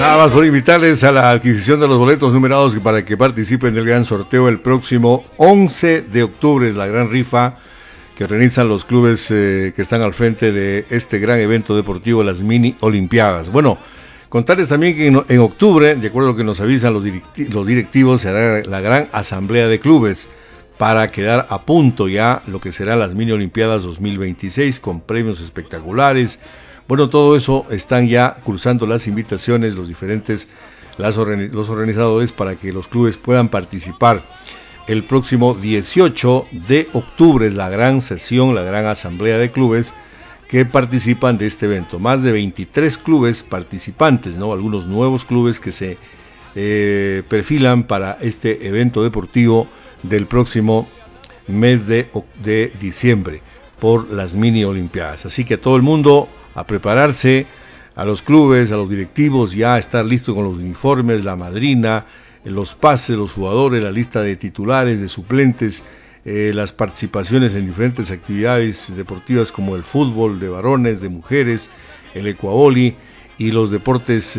Nada más por invitarles a la adquisición de los boletos numerados para que participen del gran sorteo el próximo 11 de octubre, la gran rifa que organizan los clubes que están al frente de este gran evento deportivo, las mini olimpiadas. Bueno, contarles también que en octubre, de acuerdo a lo que nos avisan los directivos, se hará la gran asamblea de clubes para quedar a punto ya lo que serán las mini olimpiadas 2026 con premios espectaculares. Bueno, todo eso están ya cruzando las invitaciones los organizadores para que los clubes puedan participar. El próximo 18 de octubre es la gran sesión, la gran asamblea de clubes que participan de este evento. Más de 23 clubes participantes, ¿no? Algunos nuevos clubes que se perfilan para este evento deportivo del próximo mes de diciembre por las mini olimpiadas. Así que a todo el mundo a prepararse, a los clubes, a los directivos, ya a estar listo con los uniformes, la madrina, los pases, los jugadores, la lista de titulares, de suplentes, las participaciones en diferentes actividades deportivas como el fútbol de varones, de mujeres, el ecuavoli y los deportes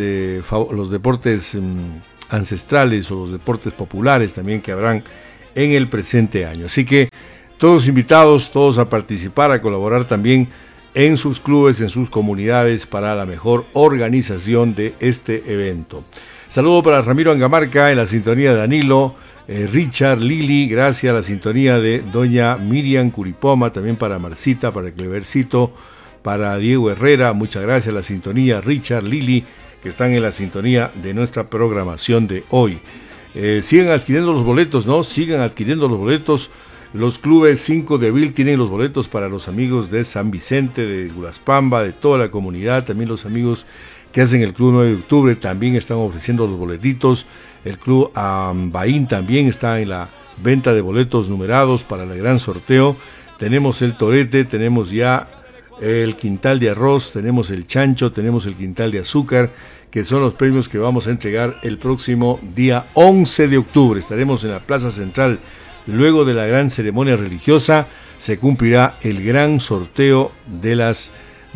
ancestrales o los deportes populares también que habrán en el presente año. Así que todos invitados, todos a participar, a colaborar también en sus clubes, en sus comunidades para la mejor organización de este evento. Saludo para Ramiro Angamarca en la sintonía de Danilo, Richard, Lili, gracias a la sintonía de doña Miriam Curipoma, también para Marcita, para Clevercito, para Diego Herrera, muchas gracias a la sintonía, Richard, Lili, que están en la sintonía de nuestra programación de hoy. Sigan adquiriendo los boletos, ¿no? Sigan adquiriendo los boletos. Los clubes 5 de abril tienen los boletos para los amigos de San Vicente, de Gulaspamba, de toda la comunidad. También los amigos que hacen el Club 9 de octubre también están ofreciendo los boletitos. El Club Ambaín también está en la venta de boletos numerados para el gran sorteo. Tenemos el torete, tenemos ya el quintal de arroz, tenemos el chancho, tenemos el quintal de azúcar, que son los premios que vamos a entregar el próximo día 11 de octubre. Estaremos en la Plaza Central. Luego de la gran ceremonia religiosa se cumplirá el gran sorteo de los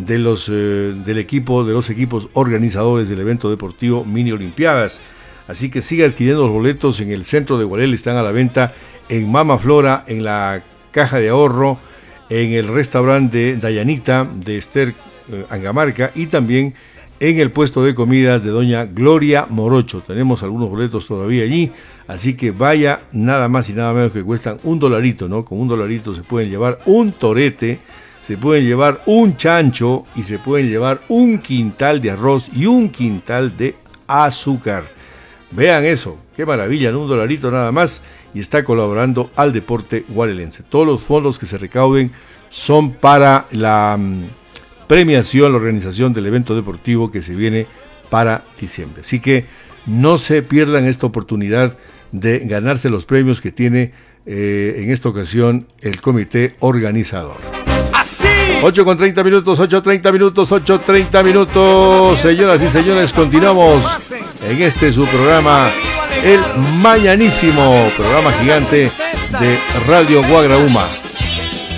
equipos organizadores del evento deportivo Mini Olimpiadas. Así que siga adquiriendo los boletos en el centro de Guarel, están a la venta en Mama Flora, en la Caja de Ahorro, en el restaurante de Dayanita de Esther Angamarca y también en el puesto de comidas de doña Gloria Morocho. Tenemos algunos boletos todavía allí, así que vaya, nada más y nada menos que cuestan $1, ¿no? Con $1 se pueden llevar un torete, se pueden llevar un chancho y se pueden llevar un quintal de arroz y un quintal de azúcar. Vean eso, qué maravilla, ¿no? $1 nada más y está colaborando al deporte guarelense. Todos los fondos que se recauden son para la premiación, la organización del evento deportivo que se viene para diciembre. Así que no se pierdan esta oportunidad de ganarse los premios que tiene en esta ocasión el comité organizador. 8:30 minutos, 8:30 minutos. Señoras y señores, continuamos en su programa, el mañanísimo programa gigante de Radio Guagrauma.